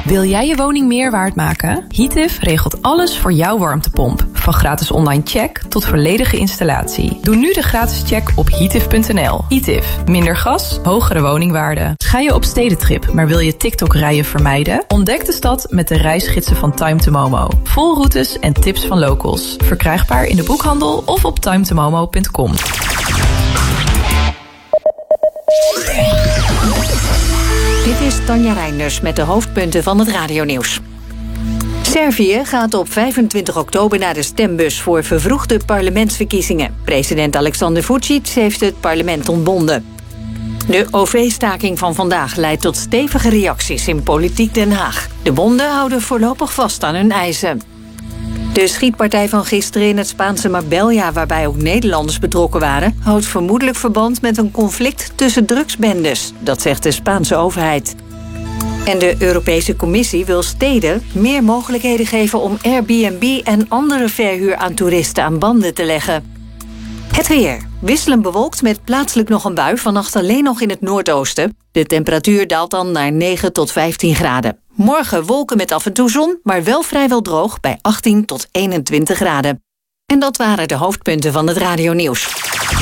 Wil jij je woning meer waard maken? Heative regelt alles voor jouw warmtepomp. Van gratis online check tot volledige installatie. Doe nu de gratis check op heative.nl. Heative. Minder gas, hogere woningwaarde. Ga je op stedentrip, maar wil je TikTok-rijen vermijden? Ontdek de stad met de reisgidsen van Time to Momo. Vol routes en tips van locals. Verkrijgbaar in de boekhandel of op timetomomo.com. Dit is Tanja Reinders met de hoofdpunten van het radionieuws. Servië gaat op 25 oktober naar de stembus voor vervroegde parlementsverkiezingen. President Alexander Vučić heeft het parlement ontbonden. De OV-staking van vandaag leidt tot stevige reacties in politiek Den Haag. De bonden houden voorlopig vast aan hun eisen. De schietpartij van gisteren in het Spaanse Marbella, waarbij ook Nederlanders betrokken waren, houdt vermoedelijk verband met een conflict tussen drugsbendes. Dat zegt de Spaanse overheid. En de Europese Commissie wil steden meer mogelijkheden geven om Airbnb en andere verhuur aan toeristen aan banden te leggen. Het weer. Wisselend bewolkt met plaatselijk nog een bui, vannacht alleen nog in het noordoosten. De temperatuur daalt dan naar 9 tot 15 graden. Morgen wolken met af en toe zon, maar wel vrijwel droog bij 18 tot 21 graden. En dat waren de hoofdpunten van het radionieuws.